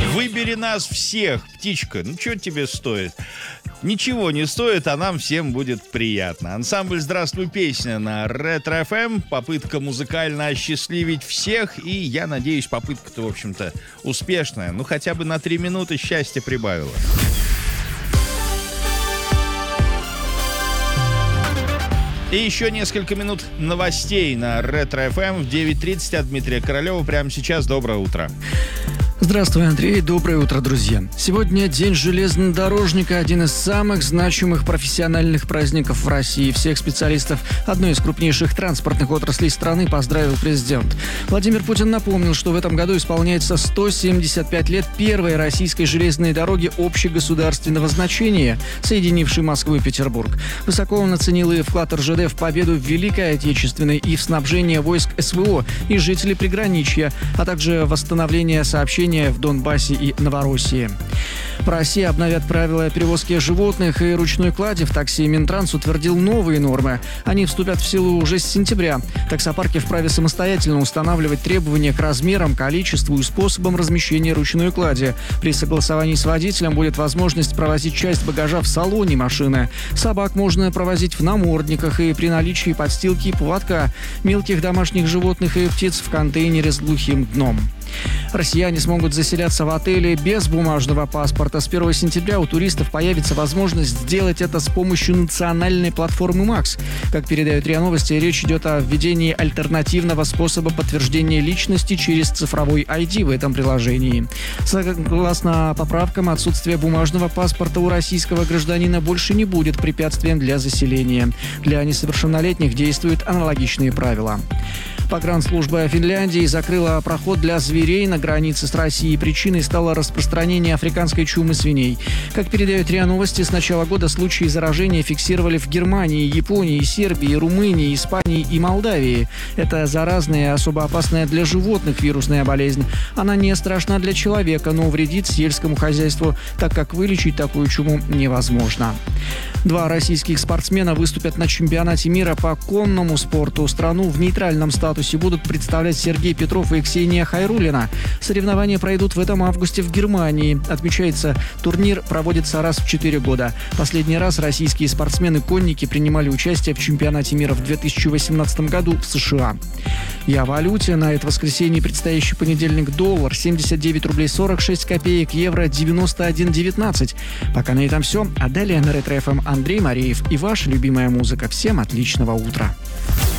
Выбери нас всех, птичка. Ну, что тебе стоит? Ничего не стоит, а нам всем будет приятно. Ансамбль «Здравствуй, песня» на Ретро-ФМ. Попытка музыкально осчастливить всех. И я надеюсь, попытка-то, в общем-то, успешная. Ну, хотя бы на 3 минуты счастья прибавила. И еще несколько минут новостей на Ретро-ФМ в 9:30 от Дмитрия Королева. Прямо сейчас. Доброе утро. Здравствуй, Андрей. Доброе утро, друзья. Сегодня День железнодорожника, один из самых значимых профессиональных праздников в России. Всех специалистов одной из крупнейших транспортных отраслей страны поздравил президент. Владимир Путин напомнил, что в этом году исполняется 175 лет первой российской железной дороги общегосударственного значения, соединившей Москву и Петербург. Высоко он оценил и вклад РЖД в победу в Великой Отечественной, и в снабжение войск СВО и жителей приграничья, а также восстановление сообщения в Донбассе и Новороссии. В России обновят правила перевозки животных и ручной клади в такси. Минтранс утвердил новые нормы. Они вступят в силу уже с сентября. Таксопарки вправе самостоятельно устанавливать требования к размерам, количеству и способам размещения ручной клади. При согласовании с водителем будет возможность провозить часть багажа в салоне машины. Собак можно провозить в намордниках и при наличии подстилки и поводка. Мелких домашних животных и птиц в контейнере с глухим дном. Россияне смогут заселяться в отели без бумажного паспорта. С 1 сентября у туристов появится возможность сделать это с помощью национальной платформы МАКС. Как передают РИА Новости, речь идет о введении альтернативного способа подтверждения личности через цифровой ID в этом приложении. Согласно поправкам, отсутствие бумажного паспорта у российского гражданина больше не будет препятствием для заселения. Для несовершеннолетних действуют аналогичные правила. Погранслужба Финляндии закрыла проход для зверей на границе с Россией. Причиной стало распространение африканской чумы свиней. Как передают РИА Новости, с начала года случаи заражения фиксировали в Германии, Японии, Сербии, Румынии, Испании и Молдавии. Это заразная и особо опасная для животных вирусная болезнь. Она не страшна для человека, но вредит сельскому хозяйству, так как вылечить такую чуму невозможно. 2 российских спортсмена выступят на чемпионате мира по конному спорту. Страну в нейтральном статусе будут представлять Сергей Петров и Ксения Хайруллина. Соревнования пройдут в этом августе в Германии. Отмечается, турнир проводится раз в 4 года. Последний раз российские спортсмены-конники принимали участие в чемпионате мира в 2018 году в США. И о валюте. На это воскресенье предстоящий понедельник: доллар 79 рублей 46 копеек, евро 91,19. Пока на этом все. А далее на Ретро-ФМ Андрей Мареев и ваша любимая музыка. Всем отличного утра.